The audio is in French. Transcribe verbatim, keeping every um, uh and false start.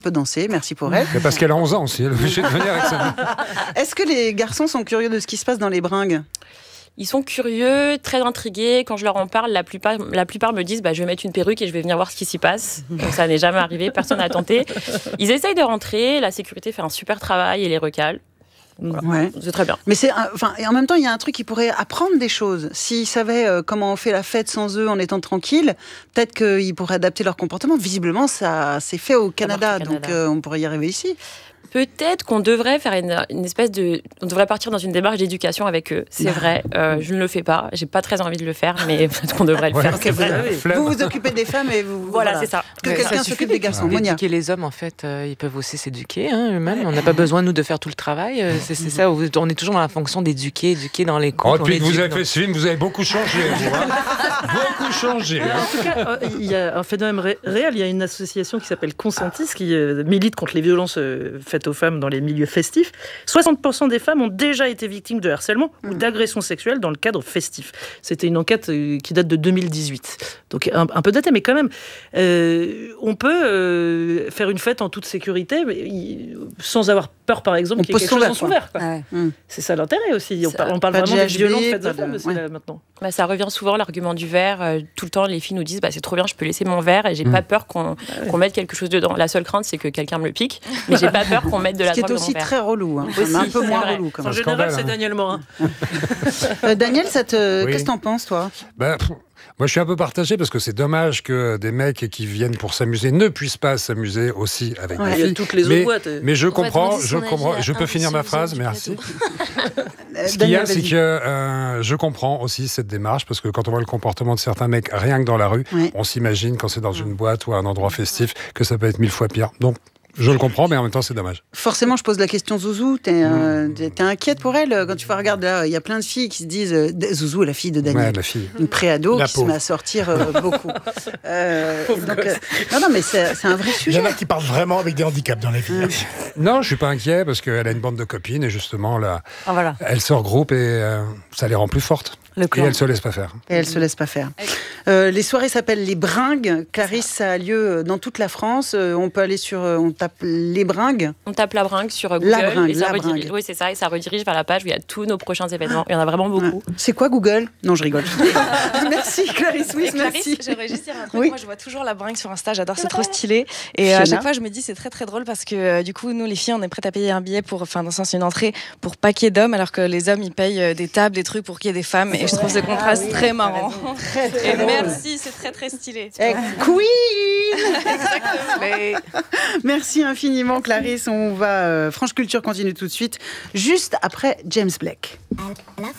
peut danser, merci pour elle. Mais parce qu'elle a onze ans aussi, elle est obligée de venir avec ça. Est-ce que les garçons sont curieux de ce qui se passe dans les bringues ? Ils sont curieux, très intrigués. Quand je leur en parle, la plupart, la plupart me disent bah, « je vais mettre une perruque et je vais venir voir ce qui s'y passe ». Donc ça n'est jamais arrivé, personne n'a tenté. Ils essayent de rentrer, la sécurité fait un super travail et les recale. Voilà. Ouais. C'est très bien. Mais c'est, enfin, et en même temps, il y a un truc qui pourrait apprendre des choses. S'ils savaient euh, comment on fait la fête sans eux en étant tranquille, peut-être qu'ils pourraient adapter leur comportement. Visiblement, ça c'est fait au Canada, au Canada. donc euh, on pourrait y arriver ici. Peut-être qu'on devrait faire une, une espèce de... On devrait partir dans une démarche d'éducation avec eux. C'est vrai, euh, je ne le fais pas. J'ai pas très envie de le faire, mais peut-être qu'on devrait le Ouais, faire. Okay, vous, vous vous occupez des femmes et vous... Voilà, c'est ça. Que Ouais, quelqu'un ça s'occupe des garçons. Monia. Éduquer les hommes, en fait, euh, ils peuvent aussi s'éduquer hein, eux-mêmes. On n'a pas besoin, nous, de faire tout le travail. Euh, c'est, c'est ça, on est toujours dans la fonction d'éduquer, éduquer dans les Oh, couples. depuis que vous avez dans... fait ce film, vous avez beaucoup changé. Vous, hein beaucoup changé. Mais en tout cas, il y a un phénomène ré- réel. Il y a une association qui s'appelle Consentis qui euh, milite contre les violences euh, faites aux femmes dans les milieux festifs. soixante pour cent des femmes ont déjà été victimes de harcèlement mmh. ou d'agressions sexuelles dans le cadre festif. C'était une enquête euh, qui date de deux mille dix-huit. Donc un, un peu datée, mais quand même, euh, on peut euh, faire une fête en toute sécurité, mais, il, sans avoir peur, par exemple, on qu'il y ait quelque chose dans son verre. Ouais. Mmh. C'est ça l'intérêt aussi. On, Ça, par, on parle vraiment des violences faites aux femmes aussi, là, maintenant. Bah, ça revient souvent, l'argument du verre. Euh, tout le temps, les filles nous disent bah, c'est trop bien, je peux laisser mon verre et j'ai mmh. pas peur qu'on, ouais. qu'on mette quelque chose dedans. La seule crainte, c'est que quelqu'un me le pique, mais j'ai pas peur qu'on mette de la drogue dans mon verre. Ce qui est aussi très relou. Hein. Aussi, un peu moins vrai. relou. Quand même. En général, c'est Daniel Morin. euh, Daniel, ça te... oui. qu'est-ce que t'en penses, toi ? Ben, pff, moi, je suis un peu partagé parce que c'est dommage que des mecs qui viennent pour s'amuser ne puissent pas s'amuser aussi avec ouais, des filles. Il y a toutes les autres mais, boîtes. Mais je comprends, je comprends. Je peux finir ma phrase, merci. Ce qu'il y a, c'est que euh, je comprends aussi cette démarche parce que quand on voit le comportement de certains mecs rien que dans la rue, ouais. on s'imagine quand c'est dans une boîte ou un endroit festif que ça peut être mille fois pire. Donc, je le comprends, mais en même temps, c'est dommage. Forcément, je pose la question Zouzou. T'es, euh, t'es inquiète pour elle quand tu vas regarder là, il y a plein de filles qui se disent euh, Zouzou, la fille de Daniel, ouais, la fille. une préado la qui pauvre. se met à sortir euh, beaucoup. Euh, donc, euh, non, non, mais c'est, c'est un vrai sujet. Il y en a qui parlent vraiment avec des handicaps dans la vie. Non, je suis pas inquiet parce qu'elle a une bande de copines et justement là, ah, voilà. elle se regroupe et euh, ça les rend plus fortes. Et elle se laisse pas faire. Et elle se laisse pas faire. Euh, les soirées s'appellent les bringues. Clarisse, ça a lieu dans toute la France. Euh, on peut aller sur, euh, on tape les bringues. On tape la bringue sur Google. La bringue, et ça la redirige, bringue. oui, c'est ça, et ça redirige vers la page où il y a tous nos prochains événements. Il y en a vraiment beaucoup. C'est quoi Google ? Non, je rigole. Merci Clarisse, oui, merci. J'aimerais juste dire un truc. Oui. Moi, je vois toujours la bringue sur Insta. J'adore, c'est trop stylé. Et euh, à chaque fois, je me dis, c'est très très drôle parce que euh, du coup, nous, les filles, on est prêtes à payer un billet pour, enfin, dans le sens une entrée pour paquet d'hommes, alors que les hommes, ils payent euh, des tables, des trucs pour qu'il y ait des femmes. Et je trouve ce contraste ah, oui, très marrant. Très, très et drôle. merci, c'est très très stylé. Et Queen. Exactement. Merci infiniment Clarisse. On va euh, France Culture continue tout de suite, juste après James Blake. À la